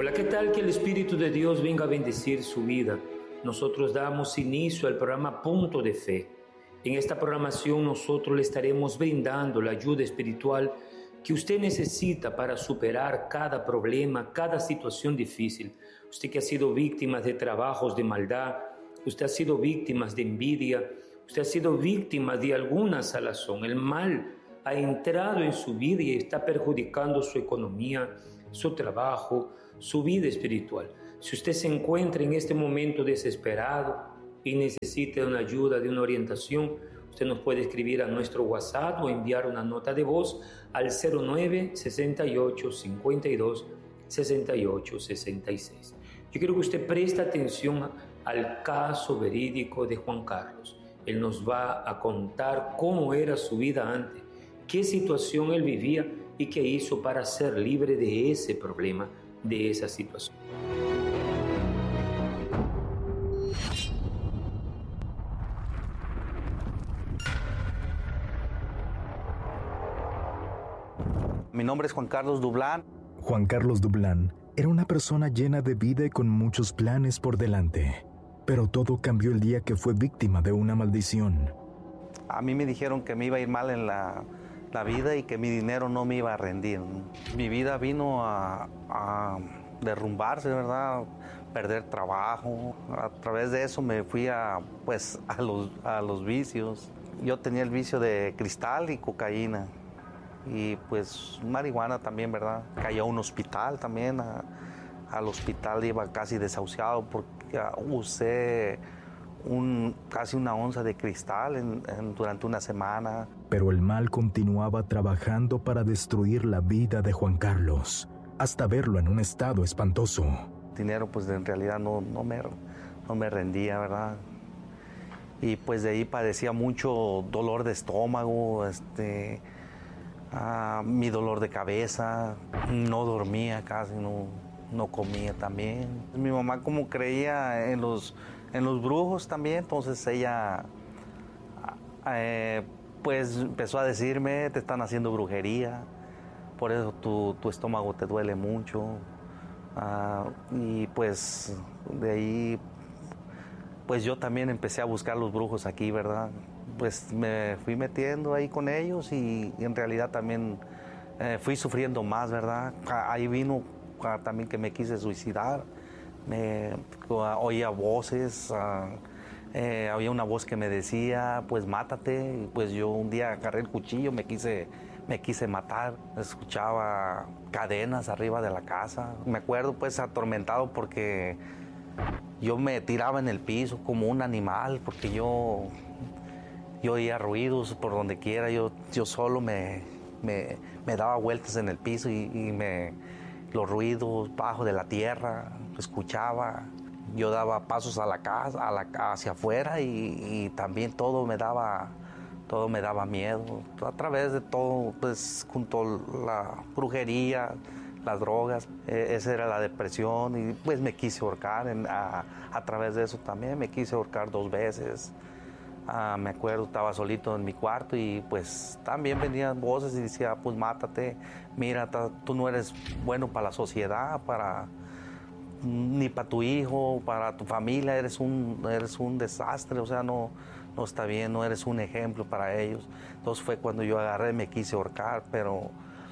Hola, ¿qué tal? Que el Espíritu de Dios venga a bendecir su vida. Nosotros damos inicio al programa Punto de Fe. En esta programación nosotros le estaremos brindando la ayuda espiritual que usted necesita para superar cada problema, cada situación difícil. Usted que ha sido víctima de trabajos de maldad, usted ha sido víctima de envidia, usted ha sido víctima de alguna salazón. El mal ha entrado en su vida y está perjudicando su economía, su trabajo, su vida espiritual. Si usted se encuentra en este momento desesperado y necesita una ayuda, de una orientación, usted nos puede escribir a nuestro WhatsApp o enviar una nota de voz al 09 68 52 68 66. Yo quiero que usted preste atención al caso verídico de Juan Carlos. Él nos va a contar cómo era su vida antes, qué situación él vivía y qué hizo para ser libre de ese problema, de esa situación. Mi nombre es Juan Carlos Dublán. Juan Carlos Dublán era una persona llena de vida y con muchos planes por delante. Pero todo cambió el día que fue víctima de una maldición. A mí me dijeron que me iba a ir mal en la vida y que mi dinero no me iba a rendir. Mi vida vino a derrumbarse, ¿verdad? Perder trabajo. A través de eso me fui a los vicios. Yo tenía el vicio de cristal y cocaína. Y pues marihuana también, ¿verdad? Caí a un hospital también. Al hospital iba casi desahuciado porque usé casi una onza de cristal durante una semana. Pero el mal continuaba trabajando para destruir la vida de Juan Carlos, hasta verlo en un estado espantoso. Dinero pues en realidad no me rendía, ¿verdad? Y pues de ahí padecía mucho dolor de estómago, mi dolor de cabeza, no dormía casi, no comía también. Mi mamá como creía en los brujos también, entonces ella pues empezó a decirme, te están haciendo brujería, por eso tu estómago te duele mucho. Y pues de ahí pues yo también empecé a buscar los brujos aquí, ¿verdad? Pues me fui metiendo ahí con ellos y en realidad también fui sufriendo más, ¿verdad? Ahí vino también que me quise suicidar, oía voces, había una voz que me decía, pues mátate, y pues yo un día agarré el cuchillo, me quise matar, escuchaba cadenas arriba de la casa, me acuerdo pues atormentado porque yo me tiraba en el piso como un animal, porque yo oía ruidos por donde quiera, yo solo me daba vueltas en el piso y los ruidos bajo de la tierra, escuchaba. Yo daba pasos a la casa, hacia afuera y también todo me daba miedo. A través de todo, pues junto a la brujería, las drogas, esa era la depresión y pues me quise ahorcar. A través de eso también me quise ahorcar 2 veces. Me acuerdo, estaba solito en mi cuarto y pues también venían voces y decía, pues mátate, mira, tú no eres bueno para la sociedad, ni para tu hijo, para tu familia, eres un desastre, o sea, no está bien, no eres un ejemplo para ellos. Entonces fue cuando yo agarré, me quise ahorcar, pero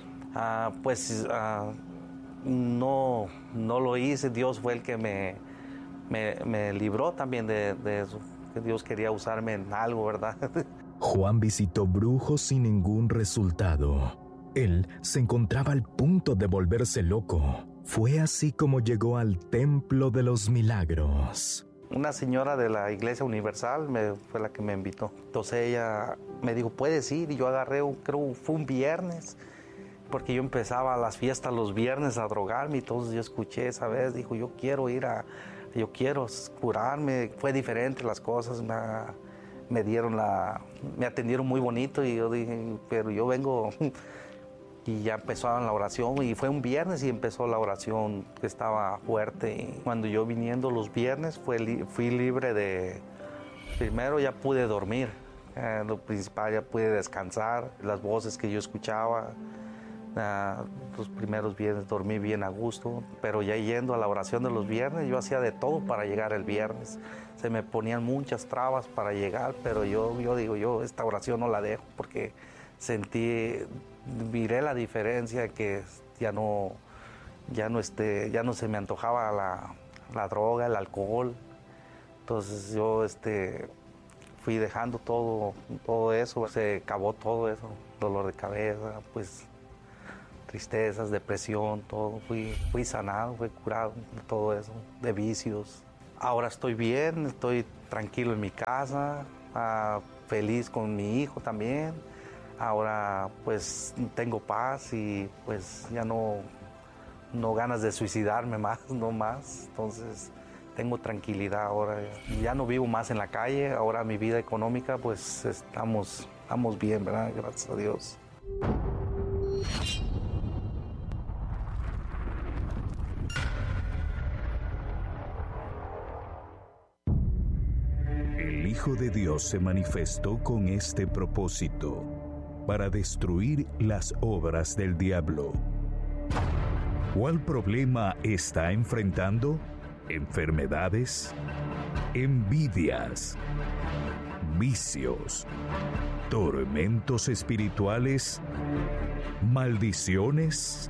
no lo hice. Dios fue el que me libró también de eso. Dios quería usarme en algo, ¿verdad? Juan visitó brujos sin ningún resultado. Él se encontraba al punto de volverse loco. Fue así como llegó al Templo de los Milagros. Una señora de la Iglesia Universal fue la que me invitó. Entonces ella me dijo, ¿puedes ir? Y yo agarré, creo fue un viernes, porque yo empezaba a las fiestas los viernes a drogarme. Entonces yo escuché esa vez, dijo, yo quiero curarme. Fue diferente las cosas, me atendieron muy bonito y yo dije, pero yo vengo. Y ya empezó la oración y fue un viernes y empezó la oración que estaba fuerte. Y cuando yo viniendo los viernes fui libre de. Primero ya pude dormir, lo principal, ya pude descansar. Las voces que yo escuchaba Los primeros viernes dormí bien a gusto, pero ya yendo a la oración de los viernes, yo hacía de todo para llegar el viernes. Se me ponían muchas trabas para llegar, pero yo digo, esta oración no la dejo porque miré la diferencia, que ya no se me antojaba la droga, el alcohol. Entonces yo fui dejando todo eso, se acabó todo eso, dolor de cabeza, pues tristezas, depresión, todo. Fui sanado, fui curado de todo eso, de vicios. Ahora estoy bien, estoy tranquilo en mi casa, feliz con mi hijo también. Ahora pues tengo paz y pues ya no ganas de suicidarme no más. Entonces tengo tranquilidad ahora. Ya no vivo más en la calle. Ahora mi vida económica pues estamos bien, ¿verdad? Gracias a Dios. El Hijo de Dios se manifestó con este propósito: para destruir las obras del diablo. ¿Cuál problema está enfrentando? ¿Enfermedades? ¿Envidias? ¿Vicios? ¿Tormentos espirituales? ¿Maldiciones?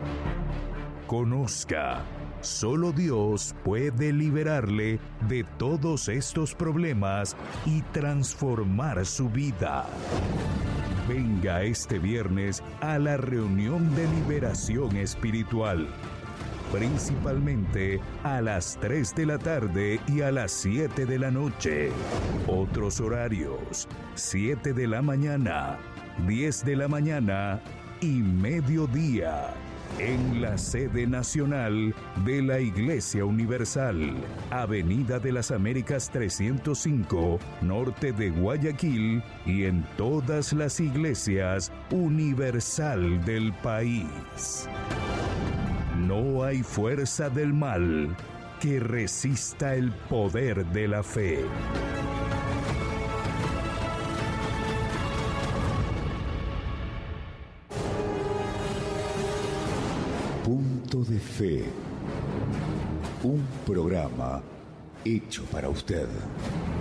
Conozca, solo Dios puede liberarle de todos estos problemas y transformar su vida. Venga este viernes a la reunión de liberación espiritual, principalmente a las 3 de la tarde y a las 7 de la noche. Otros horarios: 7 de la mañana, 10 de la mañana y mediodía, en la sede nacional de la Iglesia Universal, Avenida de las Américas 305, norte de Guayaquil, y en todas las iglesias universal del país. No hay fuerza del mal que resista el poder de la fe. Punto de Fe, un programa hecho para usted.